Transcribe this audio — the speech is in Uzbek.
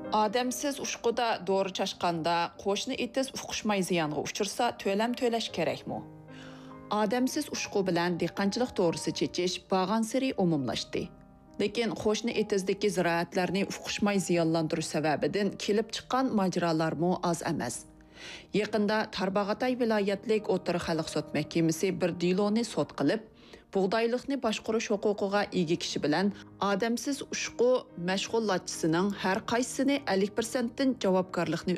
Odamsiz ushquda dori chashqanda qo'shni itiz uqishmay ziyonga uchirsa to'lam to'lash kerakmi? Odamsiz ushqu bilan dehqonchilik to'g'risi chechish bag'ansiri umumlashdi. Lekin qo'shni itizdagi ziroatlarni uqishmay ziyonlantirish sababidan kelib chiqqan majralarmi oz emas. Yaqinda Tarbag'atay viloyatlik O'tir xalq sud mahkamasi bir deloni sud qilib, bug'doylikni boshqarish huquqiga ega kishi bilan odamsiz ushqu mashg'ulotchisining har qaysini 50% dan javobgarlikni